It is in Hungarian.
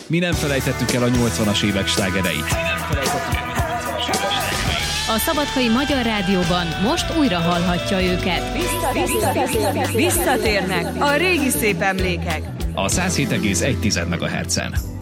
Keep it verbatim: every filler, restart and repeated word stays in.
Mi nem felejtettük el a nyolcvanas évek slágereit. A Szabadkai Magyar Rádióban most újra hallhatja őket. Visszatérnek a régi szép emlékek. A száz hét egész egy MHz-en.